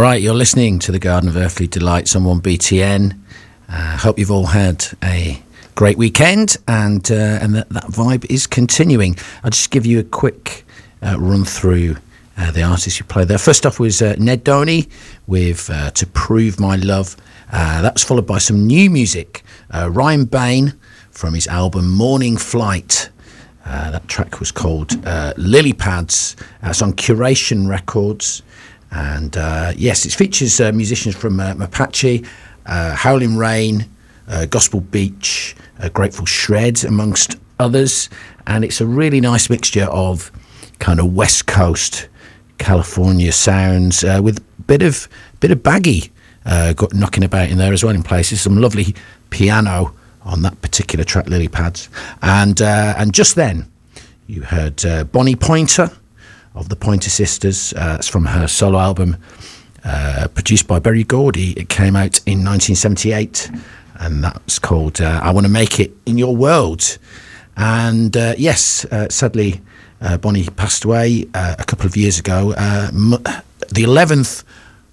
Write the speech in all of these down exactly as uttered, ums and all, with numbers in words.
right, you're listening to the Garden of Earthly Delights on one B T N. I uh, hope you've all had a great weekend, and uh, and that, that vibe is continuing. I'll just give you a quick uh, run through uh, the artists who played there. First off was uh, Ned Doney with uh, To Prove My Love. Uh, that was followed by some new music. Uh, Ryan Bain from his album Morning Flight. Uh, that track was called uh, Lily Pads. Uh, it's on Curation Records. And uh, yes, it features uh, musicians from uh, Mapache, uh, Howlin' Rain, uh, Gospel Beach, uh, Grateful Shred, amongst others. And it's a really nice mixture of kind of West Coast California sounds uh, with a bit of, bit of baggy uh, got knocking about in there as well in places. Some lovely piano on that particular track, Lily Pads. And, uh, and just then, you heard uh, Bonnie Pointer of the Pointer Sisters. Uh, it's from her solo album, uh, produced by Berry Gordy. It came out in nineteen seventy-eight, and that's called uh, I Want to Make It in Your World. And uh, yes, uh, sadly, uh, Bonnie passed away uh, a couple of years ago. Uh, m- the eleventh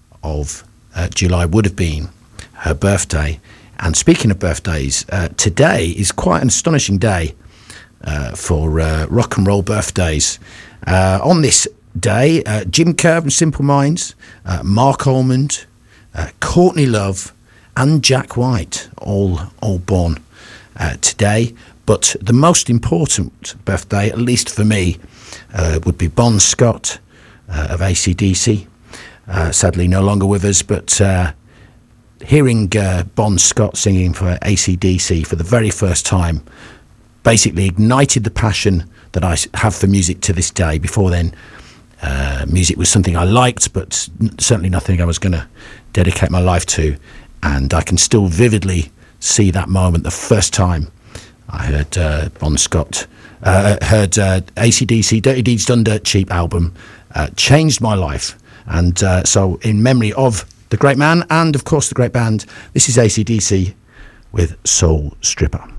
of uh, July would have been her birthday. And speaking of birthdays, uh, today is quite an astonishing day uh, for uh, rock and roll birthdays. Uh, on this day, uh, Jim Kerr from Simple Minds, uh, Mark Almond, uh, Courtney Love, and Jack White, all all born uh, today. But the most important birthday, at least for me, uh, would be Bon Scott uh, of A C D C. Uh, sadly, no longer with us, but uh, hearing uh, Bon Scott singing for A C D C for the very first time basically ignited the passion that I have for music to this day. Before then, uh, music was something I liked, but certainly nothing I was going to dedicate my life to. And I can still vividly see that moment, the first time I heard uh, Bon Scott, uh, heard uh, A C D C, Dirty Deeds Done Dirt Cheap album, uh, changed my life. And uh, so in memory of the great man and, of course, the great band, this is A C D C with Soul Stripper.